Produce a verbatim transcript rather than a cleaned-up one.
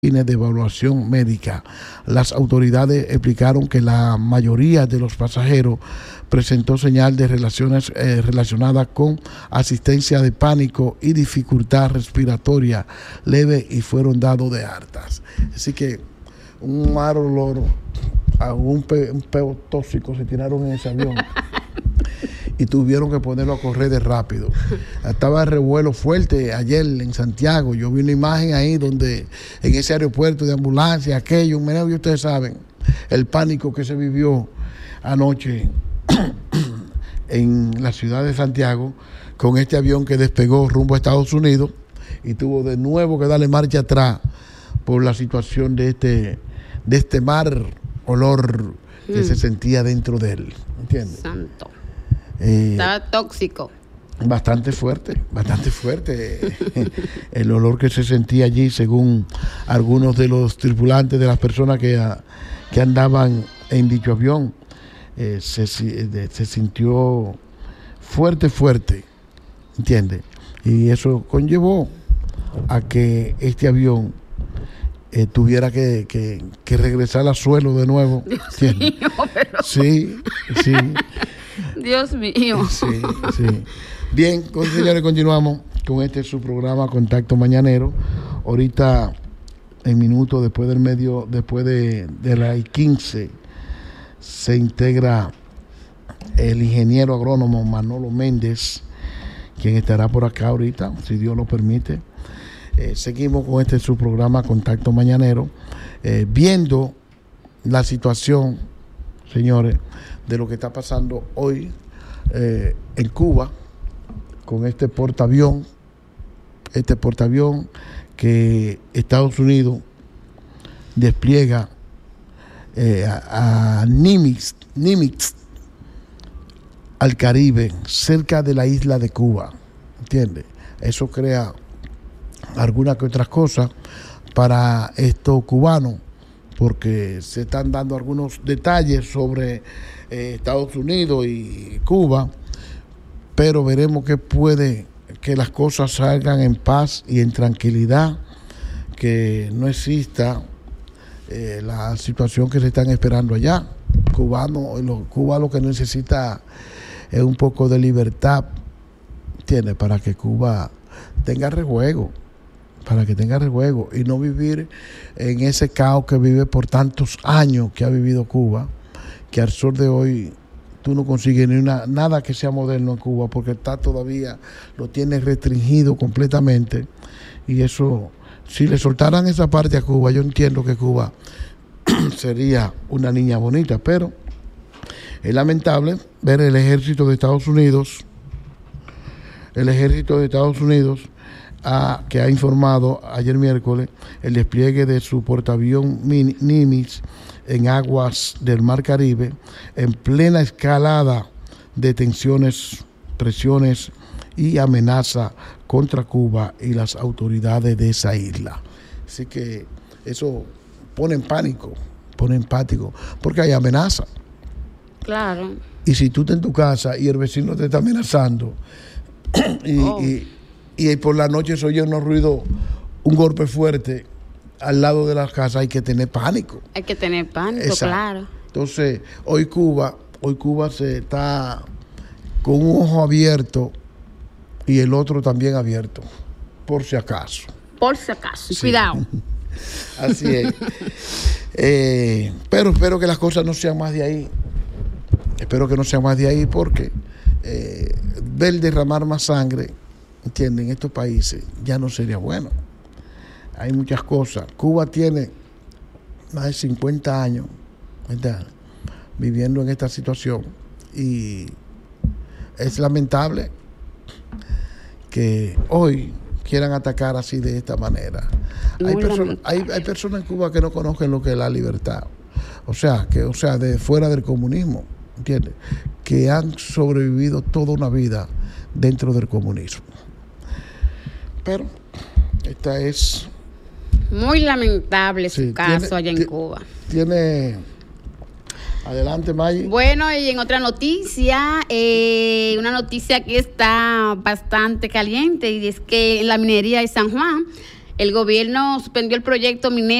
fines de evaluación médica. Las autoridades explicaron que la mayoría de los pasajeros presentó señal de relaciones eh, relacionadas con asistencia de pánico y dificultad respiratoria leve y fueron dados de altas. Así que un mal olor a un, pe, un peo tóxico se tiraron en ese avión y tuvieron que ponerlo a correr de rápido. Estaba el revuelo fuerte ayer en Santiago. Yo vi una imagen ahí donde en ese aeropuerto de ambulancia, aquello, un meneo, y ustedes saben el pánico que se vivió anoche en la ciudad de Santiago con este avión que despegó rumbo a Estados Unidos y tuvo de nuevo que darle marcha atrás por la situación de este, de este mal olor que mm. se sentía dentro de él. ¿Entiendes? Santo. Eh, Estaba tóxico. Bastante fuerte, bastante fuerte el olor que se sentía allí, según algunos de los tripulantes, de las personas que, que andaban en dicho avión. Eh, se, se sintió fuerte, fuerte, ¿entiendes? Y eso conllevó a que este avión eh, tuviera que, que, que regresar al suelo de nuevo. Dios mío, pero... Sí, sí. Dios mío. Sí, sí. Bien, señores, continuamos con este su programa Contacto Mañanero. Ahorita, en minutos después del medio, después de, de las quince, se integra el ingeniero agrónomo Manolo Méndez, quien estará por acá ahorita, si Dios lo permite. Eh, seguimos con este su programa Contacto Mañanero, eh, viendo la situación, señores, de lo que está pasando hoy eh, en Cuba con este portaavión, este portaavión que Estados Unidos despliega eh, a, a Nimitz, Nimitz, al Caribe, cerca de la isla de Cuba, ¿entiendes? Eso crea algunas que otras cosas para estos cubanos, porque se están dando algunos detalles sobre eh, Estados Unidos y Cuba, pero veremos que puede que las cosas salgan en paz y en tranquilidad, que no exista eh, la situación que se están esperando allá. Cubano, lo, Cuba lo que necesita es un poco de libertad, ¿entiendes? Para que Cuba tenga rejuego. para que tenga rejuego y no vivir en ese caos que vive por tantos años que ha vivido Cuba, que al sol de hoy tú no consigues ni una, nada que sea moderno en Cuba, porque está todavía, lo tiene restringido completamente, y eso, si le soltaran esa parte a Cuba, yo entiendo que Cuba sería una niña bonita, pero es lamentable ver el ejército de Estados Unidos, el ejército de Estados Unidos, A, que ha informado ayer miércoles el despliegue de su portaavión Nimitz en aguas del Mar Caribe en plena escalada de tensiones, presiones y amenaza contra Cuba y las autoridades de esa isla. Así que eso pone en pánico, pone en pánico, porque hay amenaza. Claro. Y si tú estás en tu casa y el vecino te está amenazando y, oh. y y por la noche se oye unos ruidos, un golpe fuerte al lado de la casa, hay que tener pánico. Hay que tener pánico, exacto. Claro. Entonces, hoy Cuba, hoy Cuba se está con un ojo abierto y el otro también abierto, por si acaso. Por si acaso, sí. Cuidado. Así es. eh, pero espero que las cosas no sean más de ahí. Espero que no sean más de ahí porque eh, ver derramar más sangre, ¿entienden? En estos países ya no sería bueno. Hay muchas cosas. Cuba tiene más de cincuenta años, ¿verdad?, viviendo en esta situación, y es lamentable que hoy quieran atacar así de esta manera. Hay, perso- hay, hay personas en Cuba que no conocen lo que es la libertad, o sea, que, o sea, de fuera del comunismo, ¿entiendes?, que han sobrevivido toda una vida dentro del comunismo. Pero esta es... Muy lamentable su sí, caso tiene, allá en t- Cuba. Tiene... Adelante, Maggie. Bueno, y en otra noticia, eh, una noticia que está bastante caliente, y es que en la minería de San Juan el gobierno suspendió el proyecto minero